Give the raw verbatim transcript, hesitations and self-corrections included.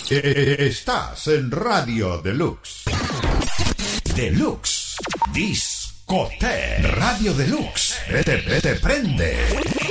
Estás en Radio Deluxe. Deluxe Discote. Radio Deluxe. Te, te, te prende.